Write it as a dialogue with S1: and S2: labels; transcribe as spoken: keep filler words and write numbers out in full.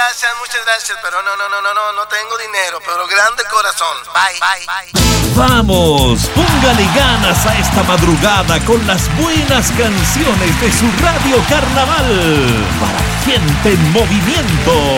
S1: gracias, muchas gracias, pero no, no, no, no, no, no tengo dinero, pero grande corazón. Bye, bye, bye.
S2: Vamos, póngale ganas a esta madrugada con las buenas canciones de su Radio Carnaval para gente en movimiento.